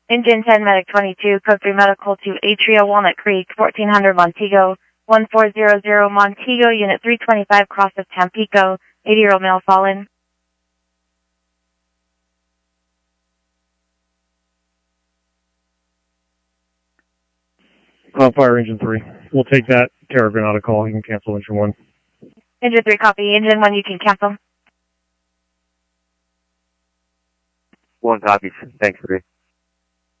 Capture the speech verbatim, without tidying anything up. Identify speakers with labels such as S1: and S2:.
S1: Engine ten, Medic twenty-two, code three Medical to Atria, Walnut Creek, fourteen hundred Montego, one four zero zero Montego, Unit three twenty-five, cross of Tampico, eighty-year-old male fallen.
S2: Uh, fire engine three. We'll take that Terra Granada call. You can cancel engine one.
S1: Engine three, copy. Engine one, you can cancel.
S3: One copy. Thanks, three.